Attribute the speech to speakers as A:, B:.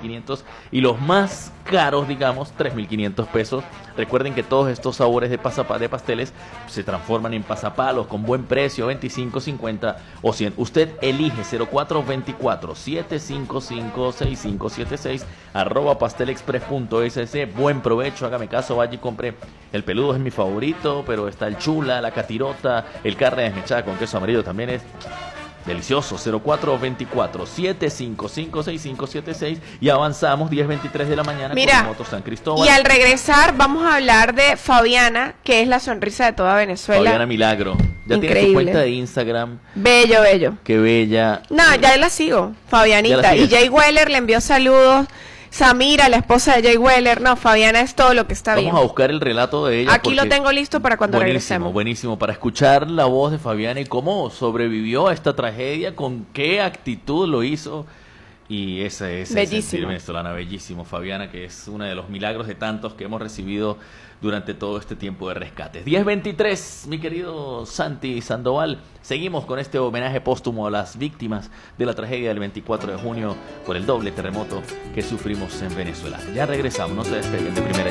A: 2.500 y los más caros, digamos, 3.500 pesos. Recuerden que todos estos sabores de pasteles se transforman en pasapalos con buen precio, 25, 50 o 100. Usted elige 0424-755-6576 @pastelexpress.sc. Buen provecho, hágame caso, vaya y compre. El peludo es mi favorito, pero está el chula, la catirota, el carne desmechada con queso amarillo también es delicioso. 0424-755-6576 y avanzamos 10:23 de la mañana.
B: Mira,
A: con Moto San Cristóbal.
B: Y al regresar vamos a hablar de Fabiana, que es la sonrisa de toda Venezuela.
A: Fabiana Milagro. Ya
B: Increíble.
A: tiene su cuenta de Instagram.
B: Bello, bello.
A: Qué bella.
B: No, ya la sigo, Fabianita.
A: Ya la
B: Y
A: sigues.
B: Jay Weller le envió saludos. Samira, la esposa de Jay Weller. No, Fabiana es todo lo que está bien.
A: Vamos a buscar el relato de ella.
B: Aquí lo tengo listo para cuando regresemos.
A: Buenísimo, para escuchar la voz de Fabiana y cómo sobrevivió a esta tragedia, con qué actitud lo hizo. Y ese es el sentir venezolana, bellísimo. Fabiana, que es uno de los milagros de tantos que hemos recibido durante todo este tiempo de rescates. 10:23, mi querido Santi Sandoval. Seguimos con este homenaje póstumo a las víctimas de la tragedia del 24 de junio por el doble terremoto que sufrimos en Venezuela. Ya regresamos, no se despeguen de Primera